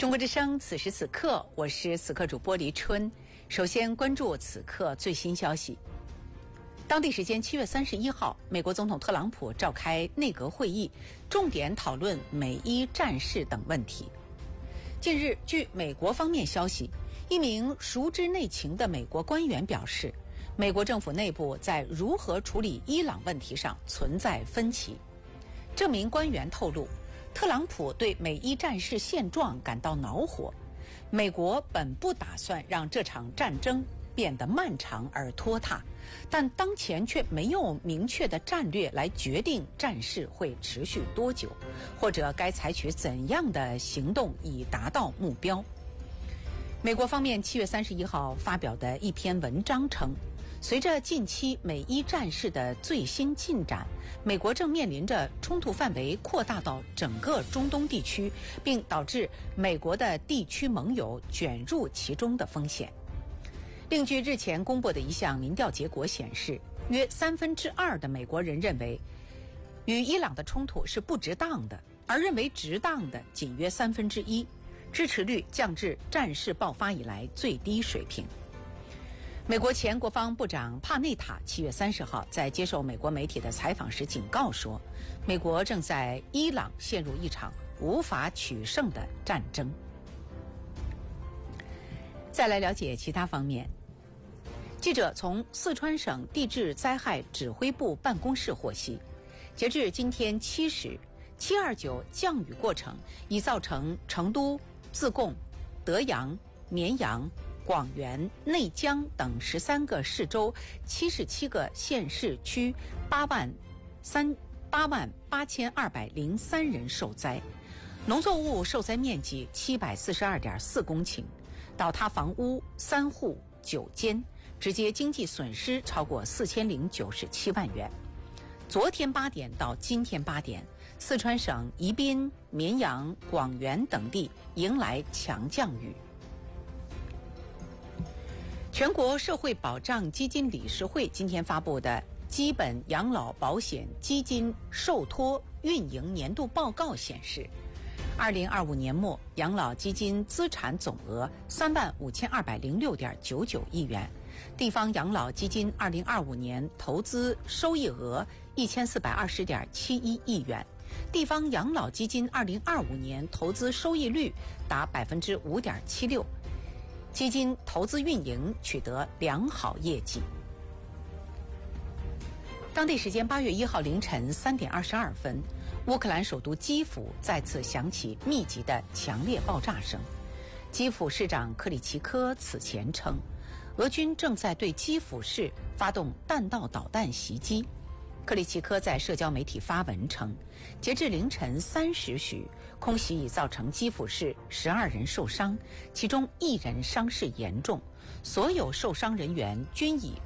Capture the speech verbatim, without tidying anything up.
中国之声，此时此刻，我是此刻主播黎春。首先关注此刻最新消息。当地时间七月三十一号，美国总统特朗普召开内阁会议，重点讨论美伊战事等问题。近日，据美国方面消息，一名熟知内情的美国官员表示，美国政府内部在如何处理伊朗问题上存在分歧。这名官员透露，特朗普对美伊战事现状感到恼火，美国本不打算让这场战争变得漫长而拖沓，但当前却没有明确的战略来决定战事会持续多久，或者该采取怎样的行动以达到目标。美国方面七月三十一号发表的一篇文章称，随着近期美伊战事的最新进展，美国正面临着冲突范围扩大到整个中东地区，并导致美国的地区盟友卷入其中的风险。另据日前公布的一项民调结果显示，约三分之二的美国人认为与伊朗的冲突是不值当的，而认为值当的仅约三分之一，支持率降至战事爆发以来最低水平。美国前国防部长帕内塔七月三十号在接受美国媒体的采访时警告说，美国正在伊朗陷入一场无法取胜的战争。再来了解其他方面。记者从四川省地质灾害指挥部办公室获悉，截至今天七时，七二九降雨过程已造成成都、自贡、德阳、绵阳、广元、内江等十三个市州、七十七个县市区八万三八万八千二百零三人受灾，农作物受灾面积七百四十二点四公顷，倒塌房屋三户九间，直接经济损失超过四千零九十七万元。昨天八点到今天八点，四川省宜宾、绵阳、广元等地迎来强降雨。全国社会保障基金理事会今天发布的基本养老保险基金受托运营年度报告显示，二零二五年末养老基金资产总额三万五千二百零六点九九亿元，地方养老基金二零二五年投资收益额一千四百二十点七一亿元，地方养老基金二零二五年投资收益率达百分之五点七六，基金投资运营取得良好业绩。当地时间八月一号凌晨三点二十二分，乌克兰首都基辅再次响起密集的强烈爆炸声。基辅市长克里奇科此前称，俄军正在对基辅市发动弹道导弹袭击。克里奇科在社交媒体发文称，截至凌晨三时许，空袭已造成基辅市十二人受伤，其中一人伤势严重，所有受伤人员均已